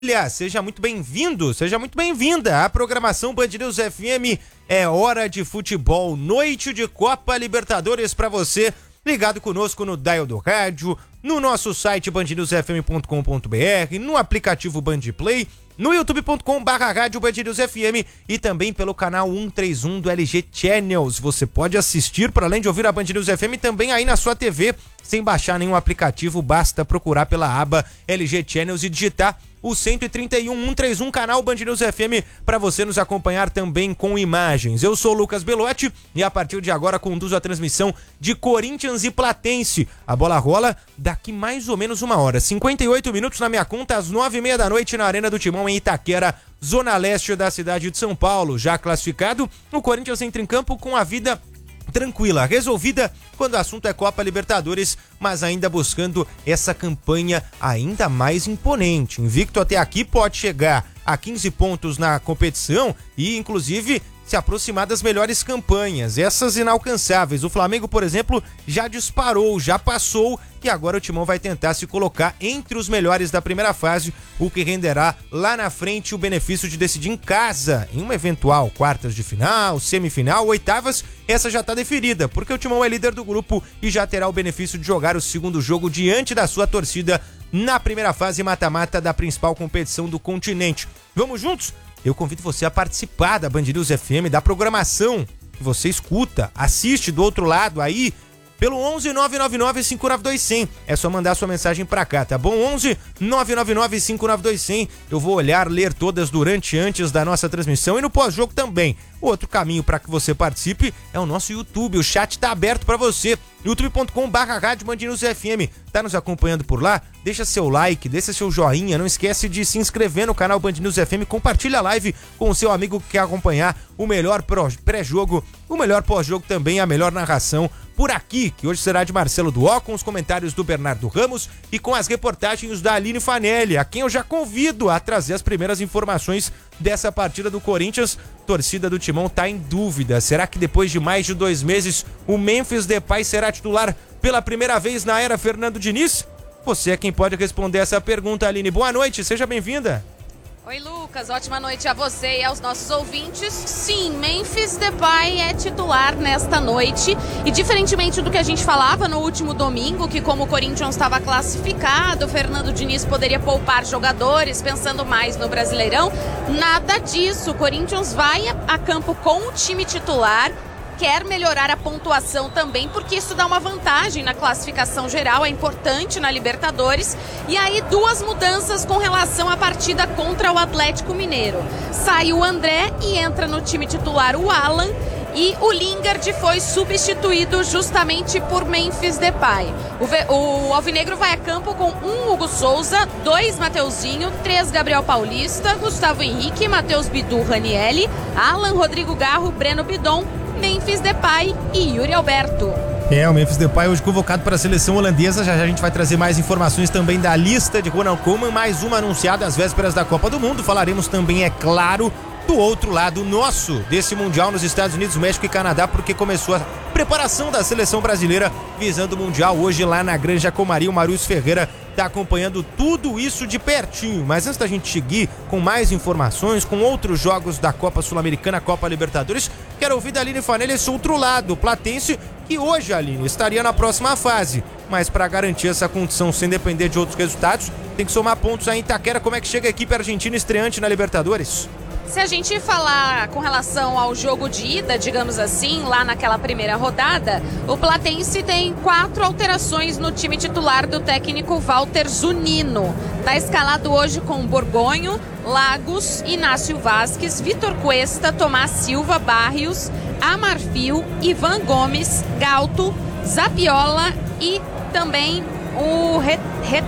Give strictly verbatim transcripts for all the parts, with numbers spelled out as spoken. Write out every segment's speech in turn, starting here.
Seja muito bem-vindo, seja muito bem-vinda à programação Band News F M. É hora de futebol, noite de Copa Libertadores para você, ligado conosco no dial do rádio, no nosso site band news f m ponto com ponto b r, no aplicativo Band Play, no youtube ponto com barra rádio Band News F M e também pelo canal cento e trinta e um do L G Channels. Você pode assistir, para além de ouvir a Band News F M, também aí na sua T V, sem baixar nenhum aplicativo, basta procurar pela aba L G Channels e digitar o cento e trinta e um, cento e trinta e um, canal Band News F M, para você nos acompanhar também com imagens. Eu sou o Lucas Belotti e a partir de agora conduzo a transmissão de Corinthians e Platense. A bola rola daqui mais ou menos uma hora, cinquenta e oito minutos na minha conta, às nove e meia da noite na Arena do Timão em Itaquera, zona leste da cidade de São Paulo. Já classificado, o Corinthians entra em campo com a vida tranquila, resolvida quando o assunto é Copa Libertadores, mas ainda buscando essa campanha ainda mais imponente. Invicto até aqui, pode chegar a quinze pontos na competição e inclusive se aproximar das melhores campanhas, essas inalcançáveis. O Flamengo, por exemplo, já disparou, já passou e agora o Timão vai tentar se colocar entre os melhores da primeira fase, o que renderá lá na frente o benefício de decidir em casa, em uma eventual quartas de final, semifinal, oitavas. Essa já está definida, porque o Timão é líder do grupo e já terá o benefício de jogar o segundo jogo diante da sua torcida na primeira fase mata-mata da principal competição do continente. Vamos juntos? Eu convido você a participar da Band News F M, da programação que você escuta, assiste do outro lado aí, pelo onze nove nove nove cinco nove dois zero zero. É só mandar sua mensagem pra cá, tá bom? onze nove nove nove cinco nove dois zero zero. Eu vou olhar, ler todas durante e antes da nossa transmissão e no pós-jogo também. O outro caminho para que você participe é o nosso YouTube. O chat tá aberto para você. youtube ponto com barra rádio Band News F M. Tá nos acompanhando por lá? Deixa seu like, deixa seu joinha. Não esquece de se inscrever no canal Band News F M. Compartilha a live com o seu amigo que quer acompanhar o melhor pré-jogo, o melhor pós-jogo também, a melhor narração por aqui, que hoje será de Marcelo Duó, com os comentários do Bernardo Ramos e com as reportagens da Aline Fanelli, a quem eu já convido a trazer as primeiras informações dessa partida do Corinthians. Torcida do Timão tá em dúvida. Será que depois de mais de dois meses o Memphis Depay será titular pela primeira vez na era Fernando Diniz? Você é quem pode responder essa pergunta, Aline. Boa noite, seja bem-vinda. Oi, Lucas, ótima noite a você e aos nossos ouvintes. Sim, Memphis Depay é titular nesta noite e, diferentemente do que a gente falava no último domingo, que como o Corinthians estava classificado, o Fernando Diniz poderia poupar jogadores pensando mais no Brasileirão, nada disso. O Corinthians vai a campo com o time titular, quer melhorar a pontuação também, porque isso dá uma vantagem na classificação geral, é importante na Libertadores. E aí duas mudanças com relação à partida contra o Atlético Mineiro. Sai o André e entra no time titular o Alan, e o Lingard foi substituído justamente por Memphis Depay. O, v... o Alvinegro vai a campo com um Hugo Souza, dois Mateuzinho, três Gabriel Paulista, Gustavo Henrique, Matheus Bidu, Ranielli, Alan, Rodrigo Garro, Breno Bidon, Memphis Depay e Yuri Alberto. É, o Memphis Depay hoje convocado para a seleção holandesa. Já já a gente vai trazer mais informações também da lista de Ronald Koeman, mais uma anunciada às vésperas da Copa do Mundo. Falaremos também, é claro, do outro lado nosso desse Mundial nos Estados Unidos, México e Canadá, porque começou a preparação da seleção brasileira visando o Mundial hoje lá na Granja Comari. O Marius Ferreira está acompanhando tudo isso de pertinho. Mas antes da gente seguir com mais informações, com outros jogos da Copa Sul-Americana, Copa Libertadores, quero ouvir da Aline Fanelli esse outro lado, o Platense, que hoje, Aline, estaria na próxima fase. Mas para garantir essa condição sem depender de outros resultados, tem que somar pontos aí em Itaquera. Como é que chega a equipe argentina estreante na Libertadores? Se a gente falar com relação ao jogo de ida, digamos assim, lá naquela primeira rodada, o Platense tem quatro alterações no time titular do técnico Walter Zunino. Está escalado hoje com Borgonho, Lagos, Inácio Vasquez, Vitor Cuesta, Tomás Silva, Barrios, Amarfil, Ivan Gomes, Galto, Zapiola e também o Re... Re...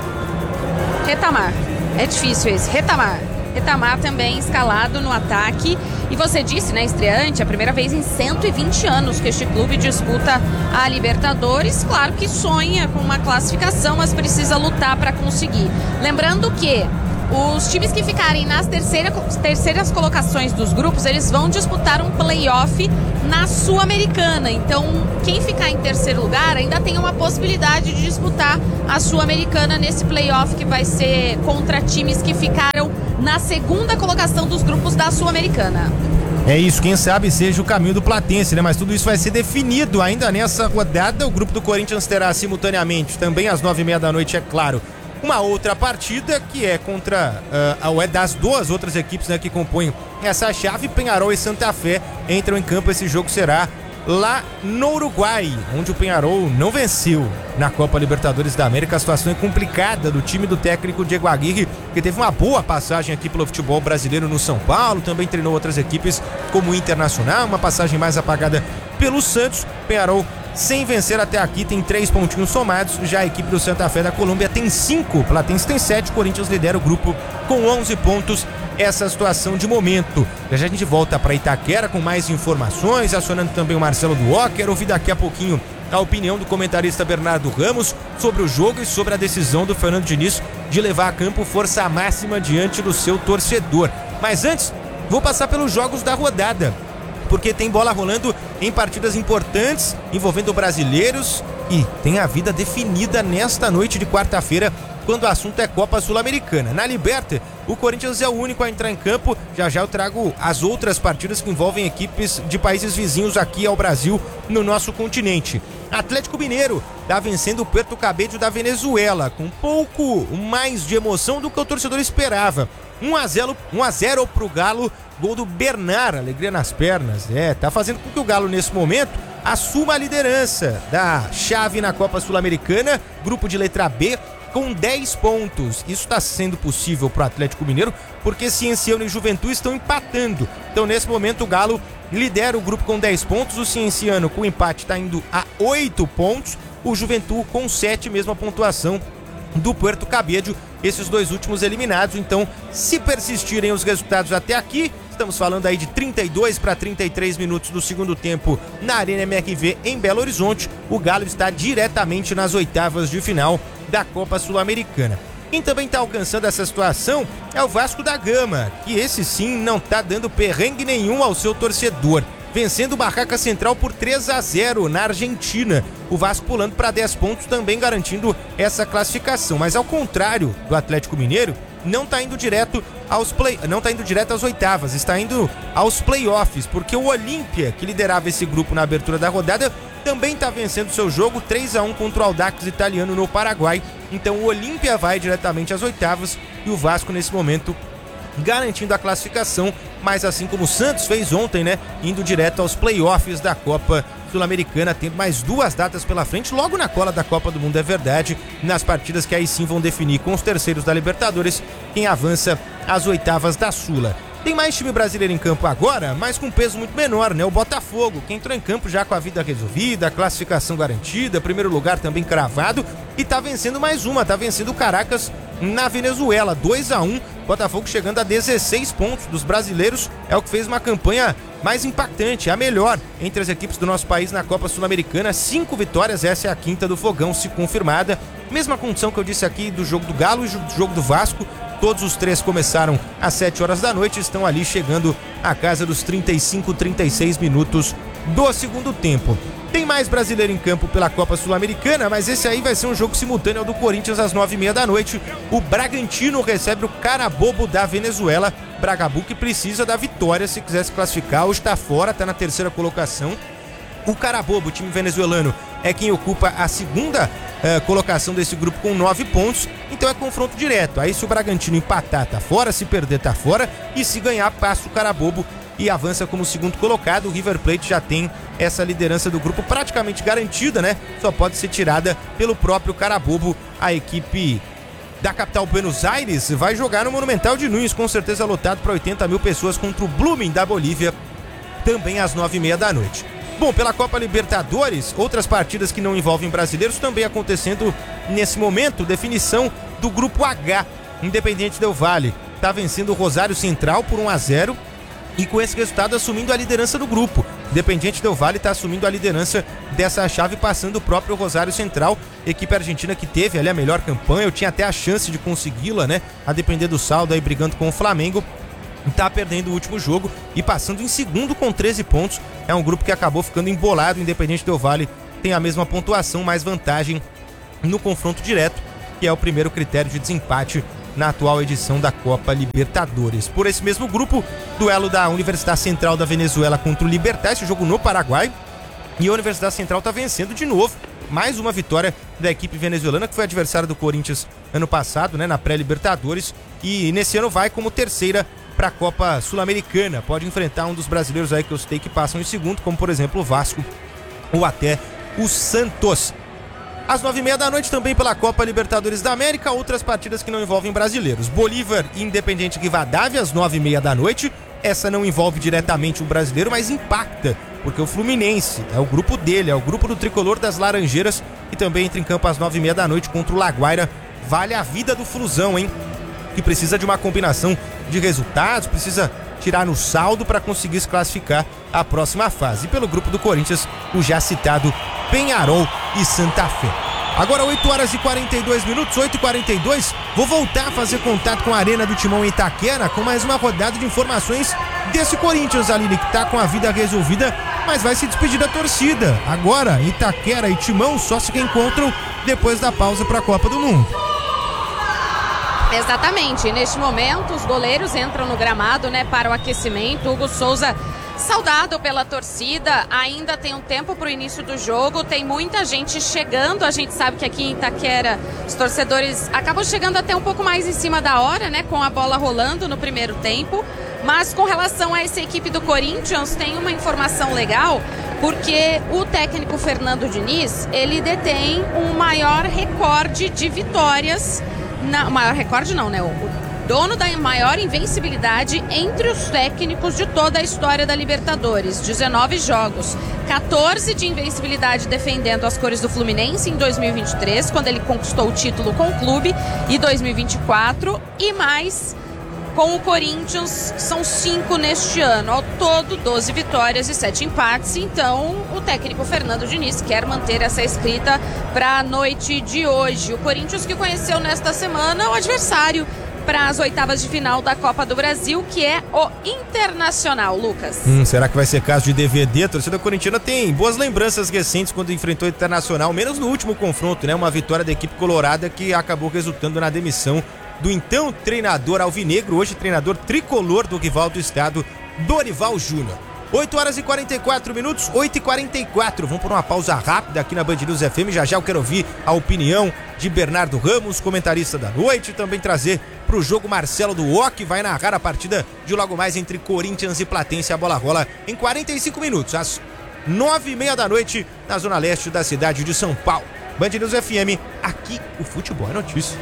Retamar. É difícil esse, Retamar. Retamar também escalado no ataque. E você disse, né, estreante, a primeira vez em cento e vinte anos que este clube disputa a Libertadores. Claro que sonha com uma classificação, mas precisa lutar para conseguir. Lembrando que Os times que ficarem nas terceira, terceiras colocações dos grupos, eles vão disputar um playoff na Sul-Americana. Então, quem ficar em terceiro lugar ainda tem uma possibilidade de disputar a Sul-Americana nesse playoff que vai ser contra times que ficaram na segunda colocação dos grupos da Sul-Americana. É isso, quem sabe seja o caminho do Platense, né? Mas tudo isso vai ser definido ainda nessa rodada. O grupo do Corinthians terá simultaneamente, também às nove e meia da noite, é claro, uma outra partida que é contra uh, é das duas outras equipes, né, que compõem essa chave. Peñarol e Santa Fé entram em campo. Esse jogo será lá no Uruguai, onde o Peñarol não venceu na Copa Libertadores da América. A situação é complicada do time do técnico Diego Aguirre, que teve uma boa passagem aqui pelo futebol brasileiro no São Paulo, também treinou outras equipes como o Internacional, uma passagem mais apagada pelo Santos. Peñarol sem vencer até aqui, tem três pontinhos somados. Já a equipe do Santa Fé da Colômbia tem cinco, Platense tem sete, Corinthians lidera o grupo com onze pontos. Essa situação de momento. Já já a gente volta para Itaquera com mais informações, acionando também o Marcelo do Walker. Ouvir daqui a pouquinho a opinião do comentarista Bernardo Ramos sobre o jogo e sobre a decisão do Fernando Diniz de levar a campo força máxima diante do seu torcedor. Mas antes, vou passar pelos jogos da rodada, porque tem bola rolando em partidas importantes envolvendo brasileiros e tem a vida definida nesta noite de quarta-feira, quando o assunto é Copa Sul-Americana. Na Liberta, o Corinthians é o único a entrar em campo. Já já eu trago as outras partidas que envolvem equipes de países vizinhos aqui ao Brasil, no nosso continente. Atlético Mineiro está vencendo o Puerto Cabello da Venezuela, com um pouco mais de emoção do que o torcedor esperava. um a zero, um a zero pro Galo, gol do Bernard, alegria nas pernas. É, tá fazendo com que o Galo, nesse momento, assuma a liderança da chave na Copa Sul-Americana, grupo de letra B, com dez pontos. Isso está sendo possível para o Atlético Mineiro porque Cienciano e Juventude estão empatando. Então, nesse momento, o Galo lidera o grupo com dez pontos. O Cienciano, com empate, está indo a oito pontos. O Juventude com sete, mesma pontuação do Puerto Cabello. Esses dois últimos eliminados. Então, se persistirem os resultados até aqui, estamos falando aí de trinta e dois para trinta e três minutos do segundo tempo na Arena M R V em Belo Horizonte. O Galo está diretamente nas oitavas de final da Copa Sul-Americana. Quem também está alcançando essa situação é o Vasco da Gama, que esse sim não está dando perrengue nenhum ao seu torcedor, vencendo o Barraca Central por três a zero na Argentina. O Vasco pulando para dez pontos, também garantindo essa classificação. Mas ao contrário do Atlético Mineiro, não está indo direto aos play, não está indo direto às oitavas, está indo aos playoffs, porque o Olímpia, que liderava esse grupo na abertura da rodada, também está vencendo seu jogo três a um contra o Audax italiano no Paraguai. Então o Olímpia vai diretamente às oitavas e o Vasco nesse momento garantindo a classificação, mas assim como o Santos fez ontem, né, indo direto aos playoffs da Copa Sul-Americana, tendo mais duas datas pela frente, logo na cola da Copa do Mundo, é verdade, nas partidas que aí sim vão definir com os terceiros da Libertadores quem avança às oitavas da Sula. Tem mais time brasileiro em campo agora, mas com peso muito menor, né? O Botafogo, que entrou em campo já com a vida resolvida, a classificação garantida, primeiro lugar também cravado, e tá vencendo mais uma, tá vencendo o Caracas na Venezuela, dois a um. Botafogo chegando a dezesseis pontos dos brasileiros, é o que fez uma campanha mais impactante, a melhor entre as equipes do nosso país na Copa Sul-Americana. Cinco vitórias, essa é a quinta do Fogão, se confirmada. Mesma condição que eu disse aqui do jogo do Galo e do jogo do Vasco. Todos os três começaram às sete horas da noite, estão ali chegando à casa dos trinta e cinco, trinta e seis minutos do segundo tempo. Tem mais brasileiro em campo pela Copa Sul-Americana, mas esse aí vai ser um jogo simultâneo ao do Corinthians às nove e meia da noite. O Bragantino recebe o Carabobo da Venezuela. Bragabu que precisa da vitória se quiser se classificar. Hoje está fora, está na terceira colocação. O Carabobo, o time venezuelano, é quem ocupa a segunda uh, colocação desse grupo com nove pontos. Então é confronto direto. Aí se o Bragantino empatar, tá fora. Se perder, tá fora. E se ganhar, passa o Carabobo e avança como segundo colocado. O River Plate já tem essa liderança do grupo praticamente garantida, né? Só pode ser tirada pelo próprio Carabobo. A equipe da capital Buenos Aires vai jogar no Monumental de Nunes, com certeza lotado para oitenta mil pessoas, contra o Blooming da Bolívia, também às nove e meia da noite. Bom, pela Copa Libertadores, outras partidas que não envolvem brasileiros também acontecendo nesse momento. Definição do Grupo H. Independiente Del Valle está vencendo o Rosário Central por um a zero e com esse resultado assumindo a liderança do grupo. Independiente Del Valle está assumindo a liderança dessa chave, passando o próprio Rosário Central, equipe argentina que teve ali a melhor campanha, eu tinha até a chance de consegui-la, né? A depender do saldo aí, brigando com o Flamengo. Tá perdendo o último jogo e passando em segundo com treze pontos. É um grupo que acabou ficando embolado. O Independiente Del Valle tem a mesma pontuação, mais vantagem no confronto direto, que é o primeiro critério de desempate na atual edição da Copa Libertadores. Por esse mesmo grupo, duelo da Universidade Central da Venezuela contra o Libertad, esse jogo no Paraguai, e a Universidade Central tá vencendo de novo. Mais uma vitória da equipe venezuelana, que foi adversária do Corinthians ano passado, né, na pré-Libertadores, e nesse ano vai como terceira para a Copa Sul-Americana. Pode enfrentar um dos brasileiros aí que eu citei que passam em segundo, como por exemplo o Vasco ou até o Santos. Às nove e meia da noite também pela Copa Libertadores da América, outras partidas que não envolvem brasileiros. Bolívar e Independiente Rivadavia às nove e meia da noite. Essa não envolve diretamente o brasileiro, mas impacta, porque o Fluminense é o grupo dele, é o grupo do tricolor das Laranjeiras, e também entra em campo às nove e meia da noite contra o Laguaira. Vale a vida do Flusão, hein? Que precisa de uma combinação de resultados, precisa tirar no saldo para conseguir se classificar à próxima fase. E pelo grupo do Corinthians, o já citado Peñarol e Santa Fé. Agora oito horas e quarenta e dois minutos, oito e quarenta e dois, vou voltar a fazer contato com a Arena do Timão em Itaquera com mais uma rodada de informações desse Corinthians, Aline, que tá com a vida resolvida, mas vai se despedir da torcida. Agora, Itaquera e Timão só se reencontram depois da pausa para a Copa do Mundo. Exatamente, neste momento os goleiros entram no gramado, né, para o aquecimento. Hugo Souza saudado pela torcida, ainda tem um tempo para o início do jogo, tem muita gente chegando, a gente sabe que aqui em Itaquera os torcedores acabam chegando até um pouco mais em cima da hora, né, com a bola rolando no primeiro tempo, mas com relação a essa equipe do Corinthians, tem uma informação legal, porque o técnico Fernando Diniz, ele detém um maior recorde de vitórias. Na, maior recorde não, né? O, o dono da maior invencibilidade entre os técnicos de toda a história da Libertadores. dezenove jogos, catorze de invencibilidade defendendo as cores do Fluminense em dois mil e vinte e três, quando ele conquistou o título com o clube, e dois mil e vinte e quatro, e mais com o Corinthians, são cinco neste ano. Ao todo, doze vitórias e sete empates. Então, o técnico Fernando Diniz quer manter essa escrita para a noite de hoje. O Corinthians que conheceu nesta semana o adversário para as oitavas de final da Copa do Brasil, que é o Internacional, Lucas. Hum, será que vai ser caso de D V D? A torcida corintiana tem boas lembranças recentes quando enfrentou o Internacional, menos no último confronto, né? Uma vitória da equipe colorada que acabou resultando na demissão do então treinador alvinegro, hoje treinador tricolor do rival do estado, Dorival Júnior. oito horas e quarenta e quatro minutos, oito e quarenta e quatro. Vamos por uma pausa rápida aqui na Band News F M. Já já eu quero ouvir a opinião de Bernardo Ramos, comentarista da noite, e também trazer para o jogo Marcelo do O, que vai narrar a partida de logo mais entre Corinthians e Platense. A bola rola em quarenta e cinco minutos, às nove e meia da noite, na zona leste da cidade de São Paulo. Band News F M, aqui o futebol é notícia.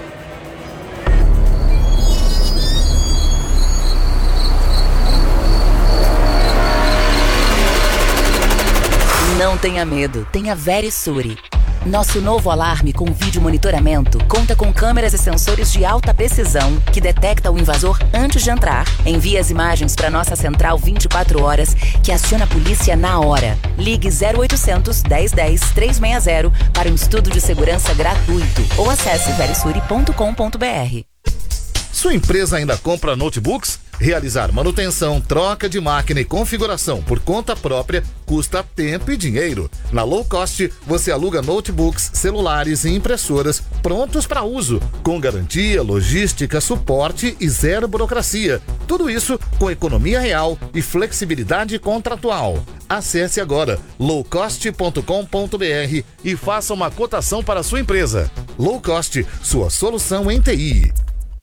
Não tenha medo, tenha Verisure. Nosso novo alarme com vídeo monitoramento conta com câmeras e sensores de alta precisão que detecta o invasor antes de entrar. Envia as imagens para nossa central vinte e quatro horas, que aciona a polícia na hora. Ligue zero oitocentos, dez dez, trezentos e sessenta para um estudo de segurança gratuito ou acesse verisure ponto com ponto br. Sua empresa ainda compra notebooks? Realizar manutenção, troca de máquina e configuração por conta própria custa tempo e dinheiro. Na Low Cost, você aluga notebooks, celulares e impressoras prontos para uso, com garantia, logística, suporte e zero burocracia. Tudo isso com economia real e flexibilidade contratual. Acesse agora low cost ponto com ponto br e faça uma cotação para a sua empresa. Low Cost, sua solução em T I.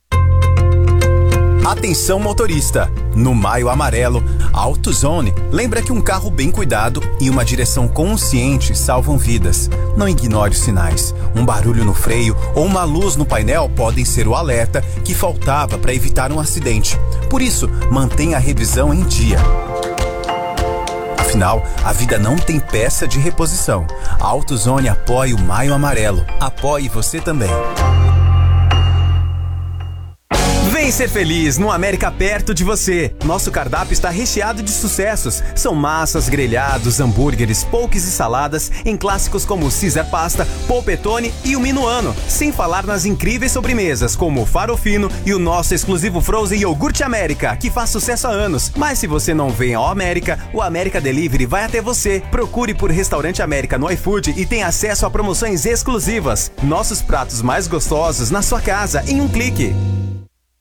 Atenção motorista, no Maio Amarelo, a AutoZone lembra que um carro bem cuidado e uma direção consciente salvam vidas. Não ignore os sinais. Um barulho no freio ou uma luz no painel podem ser o alerta que faltava para evitar um acidente. Por isso, mantenha a revisão em dia. Afinal, a vida não tem peça de reposição. A AutoZone apoia o Maio Amarelo. Apoie você também. Vem ser feliz no América perto de você. Nosso cardápio está recheado de sucessos. São massas, grelhados, hambúrgueres, poques e saladas em clássicos como Caesar Pasta, polpettone e o Minuano. Sem falar nas incríveis sobremesas como o Farofino e o nosso exclusivo Frozen Iogurte América, que faz sucesso há anos. Mas se você não vem ao América, o América Delivery vai até você. Procure por Restaurante América no iFood e tenha acesso a promoções exclusivas. Nossos pratos mais gostosos na sua casa em um clique.